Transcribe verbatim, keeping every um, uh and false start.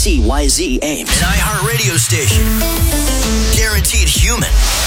C Y Z Ames, an iHeart radio station. Guaranteed human.